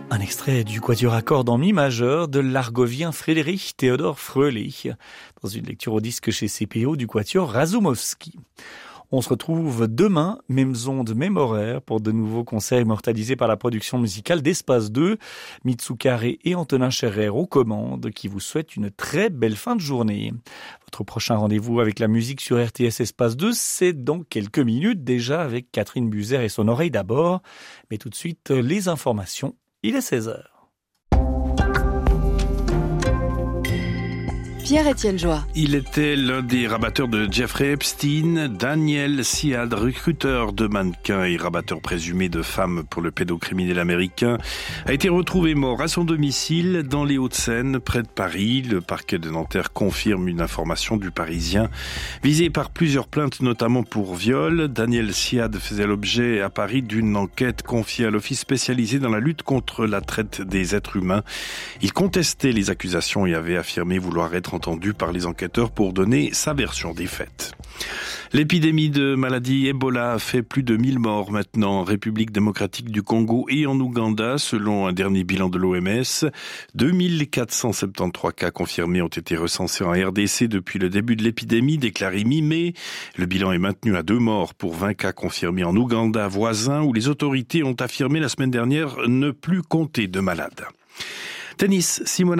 Un extrait du quatuor à cordes en mi majeur de l'Argovien Frédéric Theodor Fröhlich, dans une lecture au disque chez CPO du quatuor Razumowski. On se retrouve demain, mêmes ondes, même horaire, pour de nouveaux concerts immortalisés par la production musicale d'Espace 2. Mitsukare et Antonin Scherrer aux commandes, qui vous souhaitent une très belle fin de journée. Votre prochain rendez-vous avec la musique sur RTS Espace 2, c'est dans quelques minutes déjà avec Catherine Buzer et son oreille d'abord. Mais tout de suite, les informations. Il est 16h. Pierre-Étienne Joie. Il était l'un des rabatteurs de Jeffrey Epstein. Daniel Siad, recruteur de mannequins et rabatteur présumé de femmes pour le pédocriminel américain, a été retrouvé mort à son domicile dans les Hauts-de-Seine, près de Paris. Le parquet de Nanterre confirme une information du Parisien. Visé par plusieurs plaintes, notamment pour viol, Daniel Siad faisait l'objet à Paris d'une enquête confiée à l'Office spécialisé dans la lutte contre la traite des êtres humains. Il contestait les accusations et avait affirmé vouloir être entendu par les enquêteurs pour donner sa version des faits. L'épidémie de maladie Ebola a fait plus de 1000 morts maintenant en République démocratique du Congo et en Ouganda, selon un dernier bilan de l'OMS. 2473 cas confirmés ont été recensés en RDC depuis le début de l'épidémie, déclaré mi-mai. Le bilan est maintenu à 2 morts pour 20 cas confirmés en Ouganda voisin, où les autorités ont affirmé la semaine dernière ne plus compter de malades. Tennis, Simona